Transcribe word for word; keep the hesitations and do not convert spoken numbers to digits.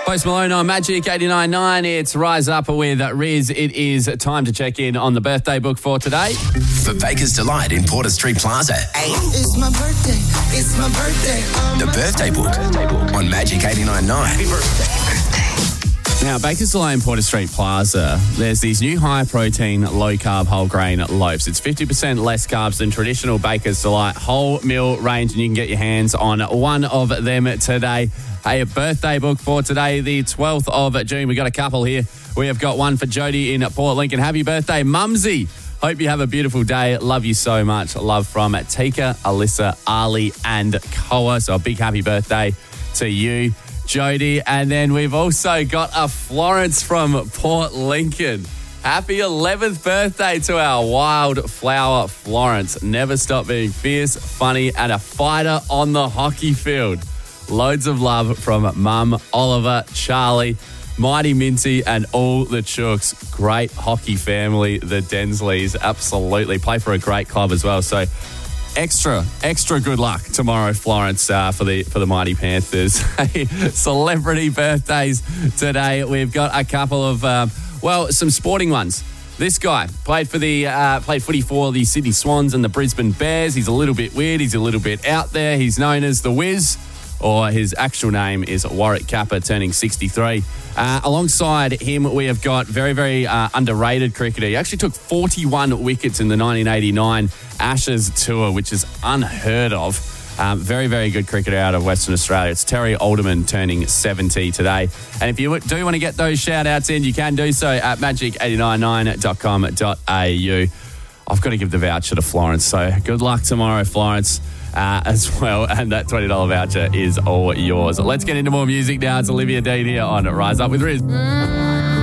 Post Malone on Magic eighty-nine point nine. It's Rise Up with Riz. It is time to check in on the birthday book for today. For Baker's Delight in Porter Street Plaza. It's my birthday. It's my birthday. Um, The birthday book on Magic eighty-nine point nine. Happy birthday. Now, Baker's Delight in Porter Street Plaza, there's these new high-protein, low-carb, whole-grain loaves. It's fifty percent less carbs than traditional Baker's Delight whole meal range, and you can get your hands on one of them today. Hey, a birthday book for today, the twelfth of June. We got a couple here. We have got one for Jody in Port Lincoln. Happy birthday, Mumsy. Hope you have a beautiful day. Love you so much. Love from Tika, Alyssa, Ali, and Koa. So a big happy birthday to you, Jody. And then we've also got a Florence from Port Lincoln. Happy eleventh birthday to our wildflower Florence. Never stop being fierce, funny, and a fighter on the hockey field. Loads of love from Mum, Oliver, Charlie, Mighty Minty, and all the Chooks. Great hockey family, the Densleys. Absolutely. Play for a great club as well. So extra, extra good luck tomorrow, Florence, uh, for the for the Mighty Panthers. Celebrity birthdays today. We've got a couple of, um, well, some sporting ones. This guy played for the uh, played footy for the Sydney Swans and the Brisbane Bears. He's a little bit weird. He's a little bit out there. He's known as the Wiz, or his actual name is Warwick Kappa, turning sixty-three. Uh, alongside him, we have got very, very uh, underrated cricketer. He actually took forty-one wickets in the nineteen eighty-nine Ashes tour, which is unheard of. Um, very, very good cricketer out of Western Australia. It's Terry Alderman, turning seventy today. And if you do want to get those shout-outs in, you can do so at magic eight nine nine dot com dot a u. I've got to give the voucher to Florence, so good luck tomorrow, Florence. Uh, as well, and that twenty dollars voucher is all yours. Let's get into more music now. It's Olivia Dean here on Rise Up with Riz.